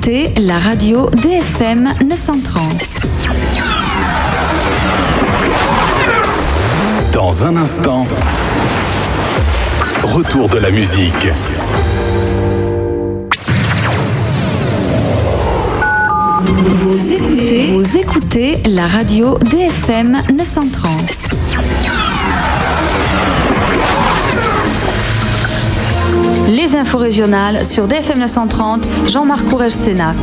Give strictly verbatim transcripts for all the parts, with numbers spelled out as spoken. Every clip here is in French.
écoutez la radio D F M neuf cent trente. Dans un instant, retour de la musique. Vous écoutez, vous écoutez la radio D F M neuf cent trente. Les infos régionales sur D F M neuf cent trente, Jean-Marc Courrèges-Sénac.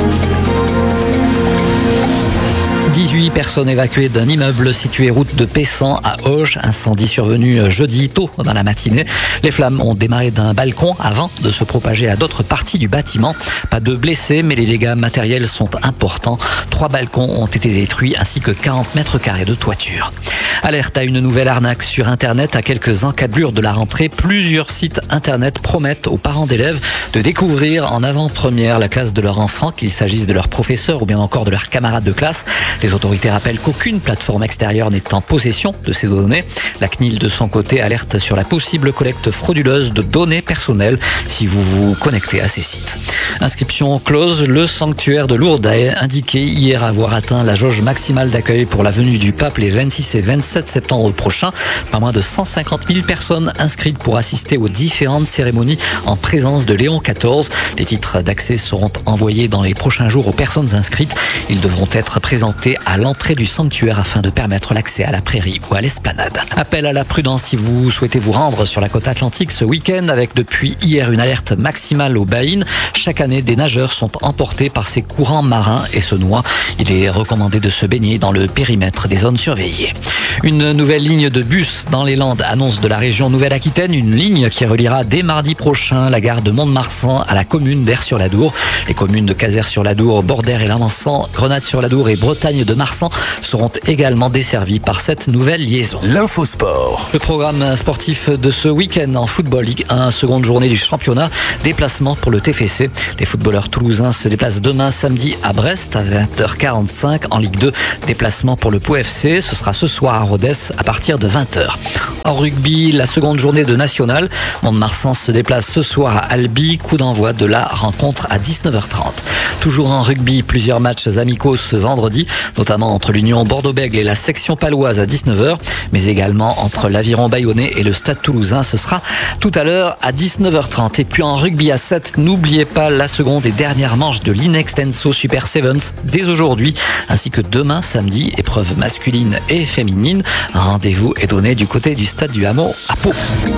dix-huit personnes évacuées d'un immeuble situé route de Pessan à Auch. Incendie survenu jeudi tôt dans la matinée. Les flammes ont démarré d'un balcon avant de se propager à d'autres parties du bâtiment. Pas de blessés, mais les dégâts matériels sont importants. Trois balcons ont été détruits ainsi que quarante mètres carrés de toiture. Alerte à une nouvelle arnaque sur Internet. À quelques encablures de la rentrée, plusieurs sites Internet promettent aux parents d'élèves de découvrir en avant-première la classe de leur enfant, qu'il s'agisse de leur professeur ou bien encore de leurs camarades de classe. Les autorités rappellent qu'aucune plateforme extérieure n'est en possession de ces données. La C N I L, de son côté, alerte sur la possible collecte frauduleuse de données personnelles si vous vous connectez à ces sites. Inscription close. Le sanctuaire de Lourdes a indiqué hier avoir atteint la jauge maximale d'accueil pour la venue du pape les vingt-six et vingt-sept septembre prochains. Pas moins de cent cinquante mille personnes inscrites pour assister aux différentes cérémonies en présence de Léon quatorze. Les titres d'accès seront envoyés dans les prochains jours aux personnes inscrites. Ils devront être présentés à l'entrée du sanctuaire afin de permettre l'accès à la prairie ou à l'esplanade. Appel à la prudence si vous souhaitez vous rendre sur la côte atlantique ce week-end, avec depuis hier une alerte maximale aux baïnes. Chaque année, des nageurs sont emportés par ces courants marins et se noient. Il est recommandé de se baigner dans le périmètre des zones surveillées. Une nouvelle ligne de bus dans les Landes annonce de la région Nouvelle-Aquitaine, une ligne qui reliera dès mardi prochain la gare de Mont-de-Marsan à la commune d'Aire-sur-l'Adour. Les communes de Cazeres-sur-l'Adour, Bordère et Lamansan, Grenade-sur-l'Adour et Bretagne de Marsan seront également desservies par cette nouvelle liaison. L'infosport. Le programme sportif de ce week-end en football Ligue un, seconde journée du championnat. Déplacement pour le T F C. Les footballeurs toulousains se déplacent demain samedi à Brest à vingt heures quarante-cinq. En Ligue deux, déplacement pour le Pau F C. Ce sera ce soir à Rodez à partir de vingt heures. En rugby, la seconde journée de National. Mont-de-Marsan se déplace ce soir à Albi. Coup d'envoi de la rencontre à dix-neuf heures trente. Toujours en rugby, plusieurs matchs amicaux ce vendredi, notamment entre l'Union Bordeaux-Bègles et la section paloise à dix-neuf heures, mais également entre l'Aviron Bayonnais et le Stade Toulousain. Ce sera tout à l'heure à dix-neuf heures trente. Et puis en rugby à sept, n'oubliez pas la seconde et dernière manche de l'Inextenso Super Sevens dès aujourd'hui, ainsi que demain samedi, épreuve masculine et féminine. Un rendez-vous est donné du côté du Stade du Hameau à Pau.